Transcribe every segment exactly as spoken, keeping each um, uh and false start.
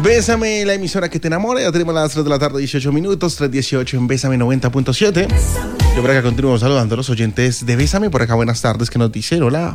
Bésame, la emisora que te enamora. Ya tenemos las tres de la tarde, dieciocho minutos, tres dieciocho en Bésame noventa punto siete. Yo por acá continúo saludando a los oyentes de Bésame. Por acá, buenas tardes, que nos dicen hola.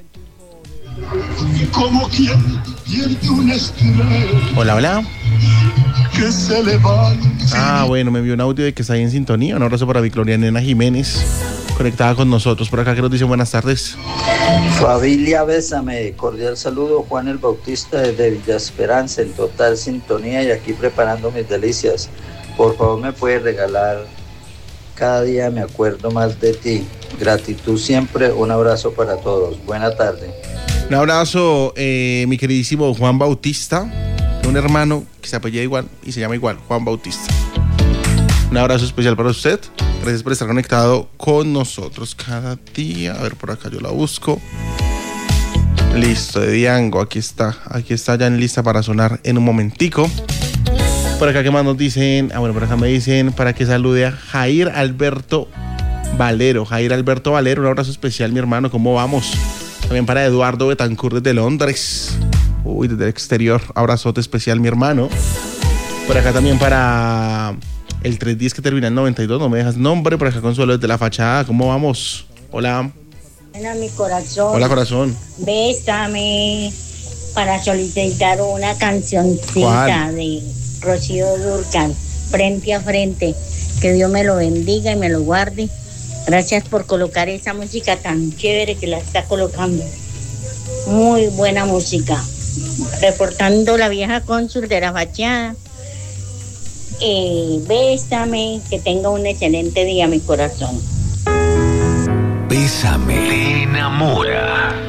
Como quien pierde una estrella. Hola, hola. Que se levanta. Ah, bueno, me envió un audio de que está ahí en sintonía. Un abrazo para Victoria Nena Jiménez, conectada con nosotros. Por acá, que nos dicen buenas tardes. Familia Bésame, cordial saludo, Juan el Bautista desde Villa Esperanza, en total sintonía y aquí preparando mis delicias. Por favor, me puedes regalar Cada día me acuerdo más de ti. Gratitud siempre, un abrazo para todos. Buena tarde. Un abrazo, eh, mi queridísimo Juan Bautista, un hermano que se apellida igual y se llama igual, Juan Bautista. Un abrazo especial para usted. Gracias por estar conectado con nosotros cada día. A ver, por acá yo la busco. Listo, de Diango, aquí está. Aquí está ya en lista para sonar en un momentico. Por acá, ¿qué más nos dicen? Ah, bueno, por acá me dicen para que salude a Jair Alberto Valero. Jair Alberto Valero, un abrazo especial, mi hermano. ¿Cómo vamos? También para Eduardo Betancourt desde Londres. Uy, desde el exterior. Abrazote especial, mi hermano. Por acá también para el tres diez que termina en noventa y dos. No me dejas nombre. Por acá Consuelo desde La Fachada. ¿Cómo vamos? Hola. Hola, mi corazón. Hola, corazón. Bésame para solicitar una cancioncita. ¿Cuál? De Rocío Dúrcal, Frente a Frente. Que Dios me lo bendiga y me lo guarde. Gracias por colocar esa música tan chévere que la está colocando. Muy buena música. Reportando la vieja cónsul de La Fachada. Eh, bésame, que tenga un excelente día, mi corazón. Bésame, te enamora.